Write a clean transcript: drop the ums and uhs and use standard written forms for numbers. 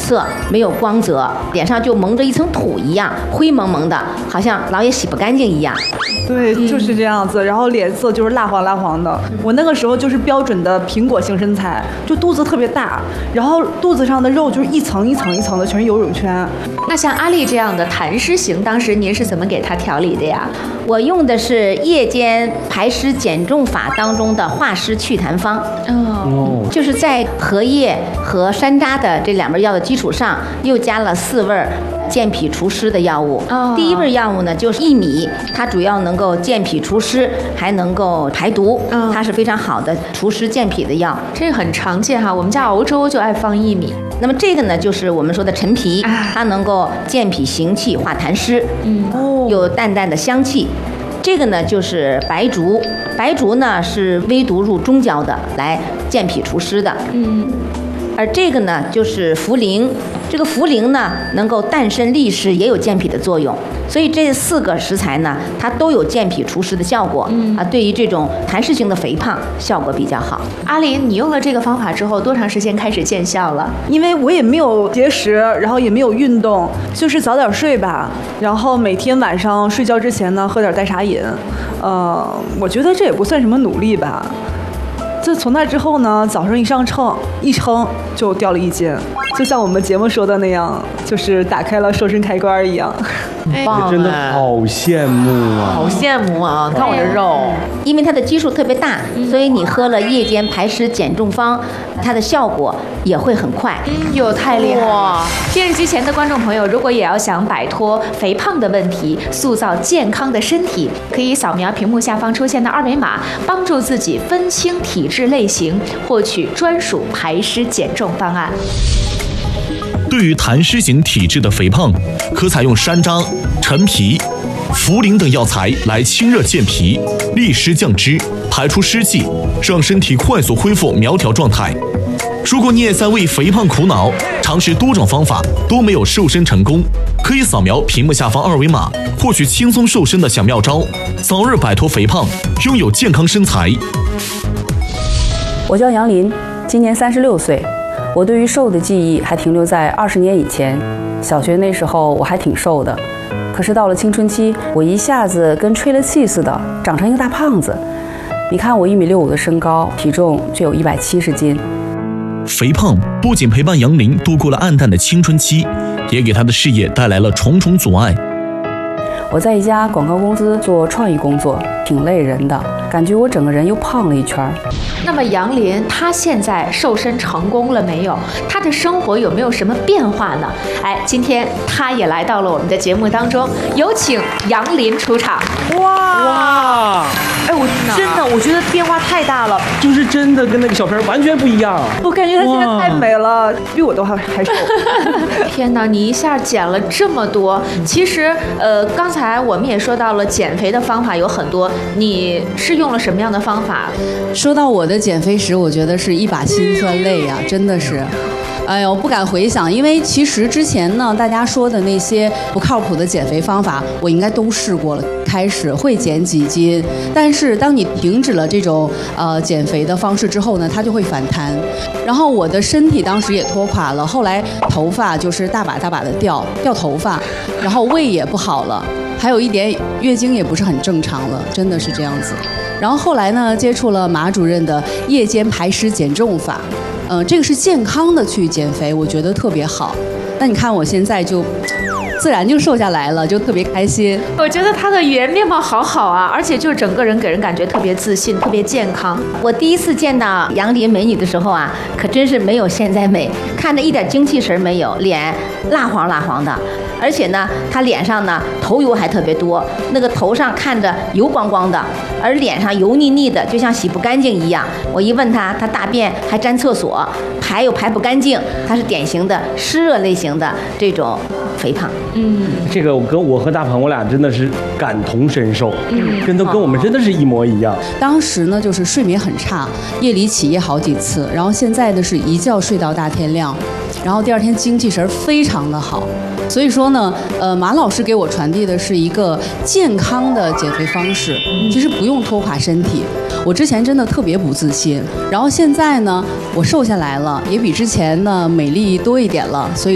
色，没有光泽，脸上就蒙着一层土一样，灰蒙蒙的，好像老也洗不干净一样。 对，就是这样子，然后脸色就是蜡黄蜡黄的。我那个时候就是标准的苹果型身材，就肚子特别大，然后肚子上的肉就是一层一层一层的，全是游泳圈。 那像阿丽这样的痰湿型，当时您是怎么给她调理的呀？ 我用的是夜间排湿减重法当中的化湿祛痰方。就是在荷叶和山楂的这2味药的基础上，又加了4味健脾除湿的药物。第1味药物呢就是薏米，它主要能够健脾除湿，还能够排毒，它是非常好的除湿健脾的药。 这个很常见哈，我们家熬粥就爱放薏米。 那么这个呢，就是我们说的陈皮，它能够健脾行气、化痰湿，有淡淡的香气。这个呢就是白术，白术呢是微毒入中焦的，来健脾除湿的。而这个呢就是茯苓，这个茯苓呢能够淡渗利湿，也有健脾的作用。所以这4个食材呢，它都有健脾除湿的效果。对于这种痰湿型的肥胖效果比较好。 阿林，你用了这个方法之后，多长时间开始见效了？ 因为我也没有节食，然后也没有运动，就是早点睡吧，然后每天晚上睡觉之前呢喝点代茶饮。我觉得这也不算什么努力吧。就从那之后呢，早上一上秤，一称就掉了1斤，就像我们节目说的那样，就是打开了瘦身开关一样。 真的好羡慕啊！ 好羡慕啊！看我这肉， 因为它的基数特别大，所以你喝了夜间排湿减重方，它的效果也会很快。 哟，太厉害了！电视机前的观众朋友，如果也要想摆脱肥胖的问题，塑造健康的身体，可以扫描屏幕下方出现的2维码，帮助自己分清体质类型，获取专属排湿减重方案。 对于痰湿型体质的肥胖，可采用山楂、陈皮、茯苓等药材来清热健脾、利湿降脂、排出湿气，让身体快速恢复苗条状态。如果你也在为肥胖苦恼，尝试多种方法都没有瘦身成功，可以扫描屏幕下方2维码，获取轻松瘦身的小妙招，早日摆脱肥胖，拥有健康身材。 我叫杨林，今年36岁。我对于瘦的记忆还停留在20年以前，小学那时候我还挺瘦的，可是到了青春期，我一下子跟吹了气似的，长成一个大胖子。你看我1.65米的身高，体重却有170斤。 肥胖不仅陪伴杨林度过了暗淡的青春期，也给他的事业带来了重重阻碍。 我在一家广告公司做创意工作，挺累人的，感觉我整个人又胖了一圈。 那么杨林他现在瘦身成功了没有？他的生活有没有什么变化呢？今天他也来到了我们的节目当中，有请杨林出场。 哇！ 我觉得变化太大了， 就是真的跟那个小片完全不一样。 我感觉她现在太美了，比我都还瘦。 天哪，你一下减了这么多！其实刚才我们也说到了减肥的方法有很多，你是用了什么样的方法？ 说到我的减肥史，我觉得是一把辛酸泪呀，真的是。哎呦，不敢回想，因为其实之前呢，大家说的那些不靠谱的减肥方法，我应该都试过了。开始会减几斤，但是当你停止了这种减肥的方式之后呢，它就会反弹。然后我的身体当时也拖垮了，后来头发就是大把大把的掉头发，然后胃也不好了，还有一点月经也不是很正常了，真的是这样子。然后后来呢，接触了马主任的夜间排湿减重法。这个是健康的去减肥，我觉得特别好。那你看我现在就自然就瘦下来了，就特别开心。 我觉得她的原面貌好好啊，而且就整个人给人感觉特别自信，特别健康。 我第一次见到杨林美女的时候啊，可真是没有现在美，看着一点精气神没有，脸蜡黄蜡黄的。而且呢，她脸上呢头油还特别多，那个头上看着油光光的，而脸上油腻腻的，就像洗不干净一样。我一问她，她大便还沾厕所，排又排不干净，她是典型的湿热类型的这种肥胖。 这个我和大鹏我俩真的是感同身受，跟我们真的是一模一样。 当时呢就是睡眠很差，夜里起夜好几次，然后现在的是一觉睡到大天亮，然后第二天精气神非常的好。所以说呢，马老师给我传递的是一个健康的减肥方式，其实不用拖垮身体。我之前真的特别不自信，然后现在呢，我瘦下来了，也比之前呢美丽多一点了，所以。